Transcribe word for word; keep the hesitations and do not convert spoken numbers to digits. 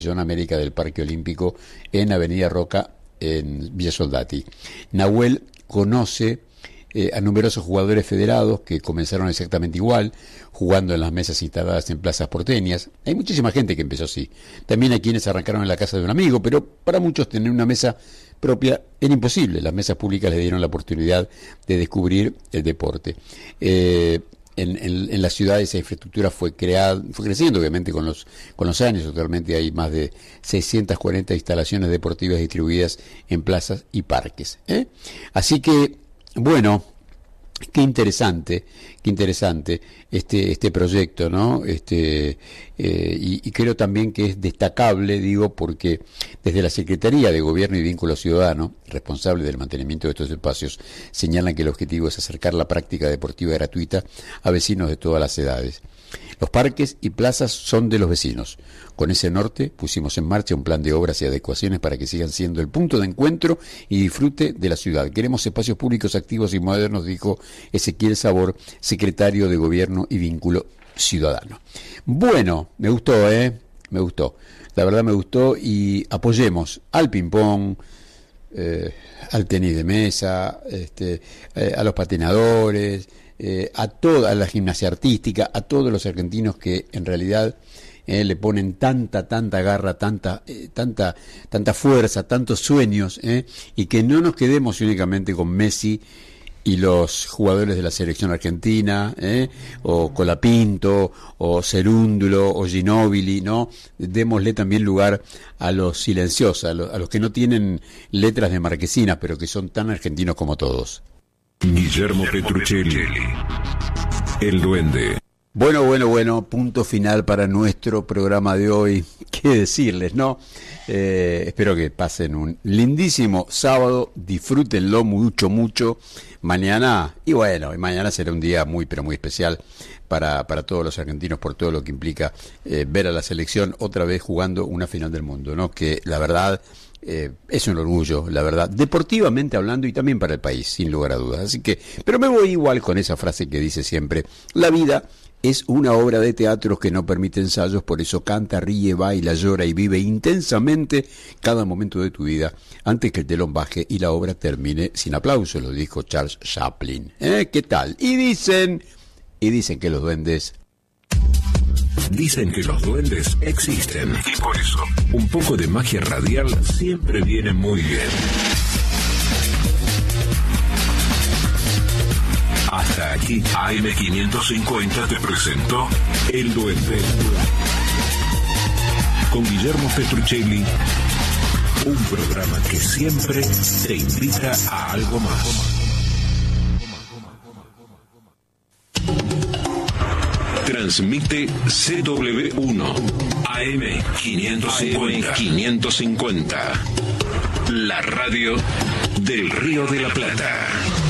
América del Parque Olímpico en Avenida Roca, en Villa Soldati. Nahuel conoce eh, a numerosos jugadores federados que comenzaron exactamente igual, jugando en las mesas instaladas en plazas porteñas. Hay muchísima gente que empezó así. También hay quienes arrancaron en la casa de un amigo, pero para muchos tener una mesa propia era imposible. Las mesas públicas le dieron la oportunidad de descubrir el deporte. Eh, En, en, en las ciudades esa infraestructura fue creada, fue creciendo obviamente con los con los años. Actualmente hay más de seiscientas cuarenta instalaciones deportivas distribuidas en plazas y parques, ¿eh? Así que, bueno, qué interesante, qué interesante este este proyecto, ¿no? Este eh, y, y creo también que es destacable, digo, porque desde la Secretaría de Gobierno y Vínculo Ciudadano, responsable del mantenimiento de estos espacios, señalan que el objetivo es acercar la práctica deportiva gratuita a vecinos de todas las edades. Los parques y plazas son de los vecinos. Con ese norte pusimos en marcha un plan de obras y adecuaciones para que sigan siendo el punto de encuentro y disfrute de la ciudad. Queremos espacios públicos activos y modernos, dijo Ezequiel Sabor, secretario de Gobierno y Vínculo Ciudadano. Bueno, me gustó, ¿eh? Me gustó. La verdad me gustó, y apoyemos al ping-pong, eh, al tenis de mesa, este, eh, a los patinadores, eh, a toda la gimnasia artística, a todos los argentinos que en realidad eh, le ponen tanta, tanta garra, tanta, eh, tanta, tanta fuerza, tantos sueños, eh, y que no nos quedemos únicamente con Messi y los jugadores de la selección argentina, ¿eh? o Colapinto, o Cerúndulo, o Ginóbili, ¿no? Démosle también lugar a los silenciosos, a los, a los que no tienen letras de marquesinas, pero que son tan argentinos como todos. Guillermo Petruccelli, el Duende. Bueno, bueno, bueno, punto final para nuestro programa de hoy. ¿Qué decirles, no? Eh, espero que pasen un lindísimo sábado, disfrútenlo mucho, mucho. Mañana, y bueno, y mañana será un día muy, pero muy especial para, para todos los argentinos, por todo lo que implica eh, ver a la selección otra vez jugando una final del mundo, ¿no? Que la verdad eh, es un orgullo, la verdad, deportivamente hablando, y también para el país, sin lugar a dudas. Así que, pero me voy igual con esa frase que dice siempre: la vida es una obra de teatro que no permite ensayos, por eso canta, ríe, baila, llora y vive intensamente cada momento de tu vida antes que el telón baje y la obra termine sin aplauso, lo dijo Charles Chaplin. ¿Eh? ¿Qué tal? Y dicen, y dicen que los duendes... Dicen que los duendes existen, y por eso un poco de magia radial siempre viene muy bien. Hasta aquí, A M quinientos cincuenta te presentó El Duende, con Guillermo Petruccelli, un programa que siempre te invita a algo más. Transmite C W uno, A M quinientos cincuenta, la radio del Río de la Plata.